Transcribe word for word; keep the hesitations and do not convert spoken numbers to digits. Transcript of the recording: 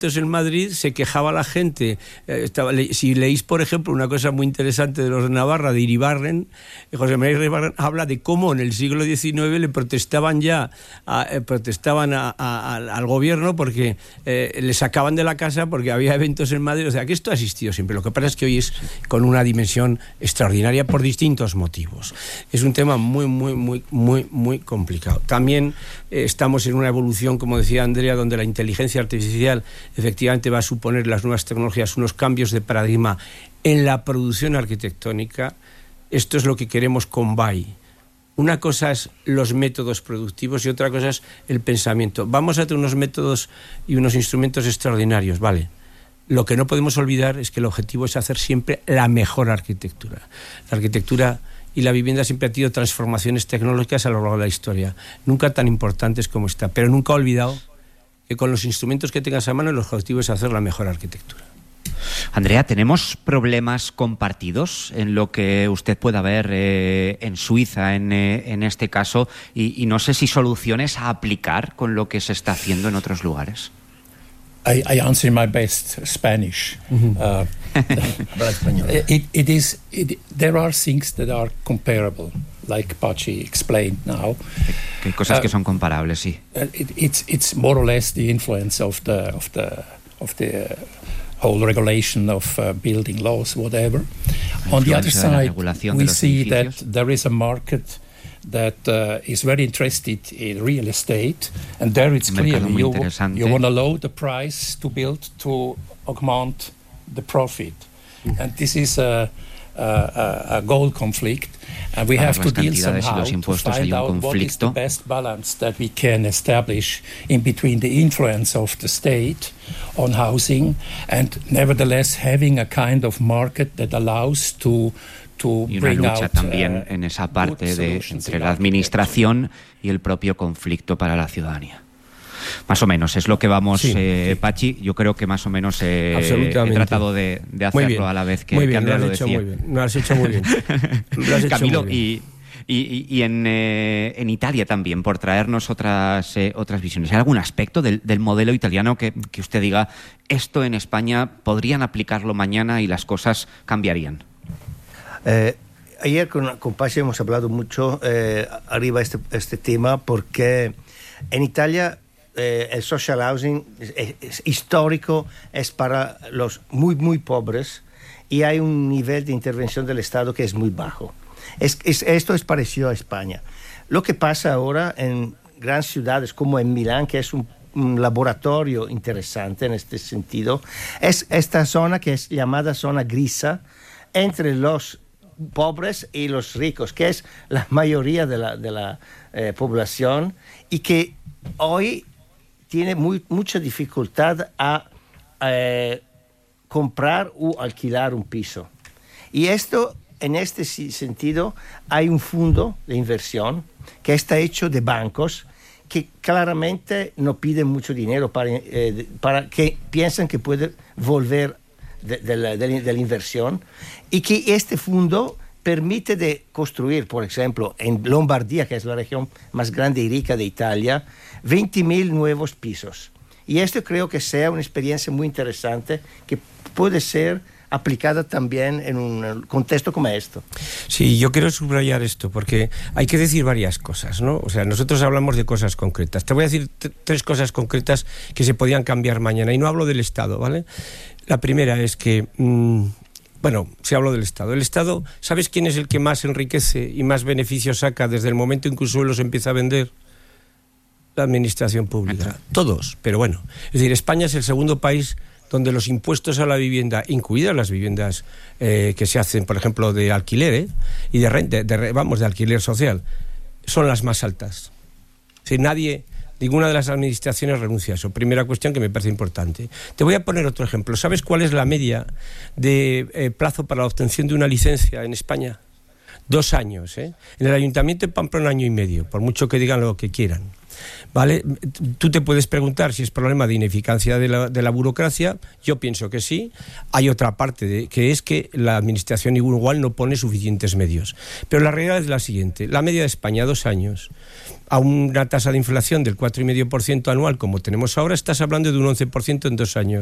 en Madrid se quejaba la gente. Eh, estaba, le, si leéis, por ejemplo, una cosa muy interesante de los de Navarra, de Iribarren, José María Iribarren habla de cómo en el siglo diecinueve le protestaban ya, a, eh, protestaban a, a, a, al gobierno porque eh, le sacaban de la casa porque había eventos en Madrid. O sea, que esto ha existido siempre. Lo que pasa es que hoy es con una dimensión extraordinaria por distintos motivos. Es un tema muy, muy, muy, muy, muy complicado. También eh, estamos en una evolución, como decía Andrea, donde la inteligencia artificial efectivamente va a suponer, las nuevas tecnologías, unos cambios de paradigma en la producción arquitectónica. Esto es lo que queremos con B A I. Una cosa es los métodos productivos y otra cosa es el pensamiento. Vamos a tener unos métodos y unos instrumentos extraordinarios, ¿vale? Lo que no podemos olvidar es que el objetivo es hacer siempre la mejor arquitectura. La arquitectura y la vivienda siempre ha tenido transformaciones tecnológicas a lo largo de la historia, nunca tan importantes como esta, pero nunca ha olvidado que con los instrumentos que tengas a mano el objetivo es hacer la mejor arquitectura. Andrea, ¿tenemos problemas compartidos en lo que usted pueda ver eh, en Suiza, en, eh, en este caso, y, y no sé si soluciones a aplicar con lo que se está haciendo en otros lugares? I, I answer in my best Spanish. Mm-hmm. uh, it, it is, it, there are things that are comparable, like Pachi explained now. Que hay cosas uh, que son comparables, sí. It, it's it's more or less the influence of the of the of the uh, whole regulation of uh, building laws, whatever. On the other side, we see that there is a market that uh, is very interested in real estate, and there it's clear you, you want to lower the price to build to augment the profit. Mm. And this is a, a, a goal conflict, and we have to deal somehow to find out what is the best balance that we can establish in between the influence of the state on housing and nevertheless having a kind of market that allows to y una lucha también en esa parte de, entre la administración y el propio conflicto para la ciudadanía. Más o menos, es lo que vamos, sí, eh, sí. Pachi, yo creo que más o menos eh, he tratado de, de hacerlo a la vez que, muy bien, que Andrea lo, lo hecho decía. Muy bien, lo has hecho muy bien. Lo has hecho Camilo, muy bien. y, y, y en, eh, en Italia también, por traernos otras, eh, otras visiones. ¿Hay algún aspecto del, del modelo italiano que, que usted diga, esto en España podrían aplicarlo mañana y las cosas cambiarían? Eh, ayer con, con Pachi hemos hablado mucho eh, arriba este, este tema porque en Italia eh, el social housing es, es histórico, es para los muy muy pobres y hay un nivel de intervención del Estado que es muy bajo. Es, es, esto es parecido a España. Lo que pasa ahora en grandes ciudades como en Milán, que es un, un laboratorio interesante en este sentido, es esta zona que es llamada zona grisa entre los pobres y los ricos, que es la mayoría de la, de la eh, población y que hoy tiene muy, mucha dificultad a eh, comprar o alquilar un piso. Y esto, en este sentido, hay un fondo de inversión que está hecho de bancos que claramente no piden mucho dinero para, eh, para que piensan que puede volver De, de, la, de, de la inversión y que este fondo permite de construir, por ejemplo, en Lombardía, que es la región más grande y rica de Italia, veinte mil nuevos pisos. Y esto creo que sea una experiencia muy interesante que puede ser aplicada también en un contexto como esto. Sí, yo quiero subrayar esto porque hay que decir varias cosas, ¿no? O sea, nosotros hablamos de cosas concretas. Te voy a decir t- tres cosas concretas que se podían cambiar mañana y no hablo del Estado, ¿vale? La primera es que, mmm, bueno, si hablo del Estado. El Estado, ¿sabes quién es el que más enriquece y más beneficios saca desde el momento en que un suelo se empieza a vender? La administración pública. Todos, pero bueno. Es decir, España es el segundo país donde los impuestos a la vivienda, incluidas las viviendas eh, que se hacen, por ejemplo, de alquiler ¿eh? y de renta, de, vamos, de alquiler social, son las más altas. Es decir, nadie, ninguna de las administraciones renuncia a eso. Primera cuestión que me parece importante. Te voy a poner otro ejemplo. ¿Sabes cuál es la media de eh, plazo para la obtención de una licencia en España? Dos años, ¿eh? En el Ayuntamiento de Pamplona año y medio, por mucho que digan lo que quieran. ¿Vale? Tú te puedes preguntar si es problema de ineficacia de la, de la burocracia. Yo pienso que sí. Hay otra parte, de, que es que la administración igual no pone suficientes medios. Pero la realidad es la siguiente. La media de España, dos años, a una tasa de inflación del cuatro coma cinco por ciento anual como tenemos ahora, estás hablando de un once por ciento en dos años.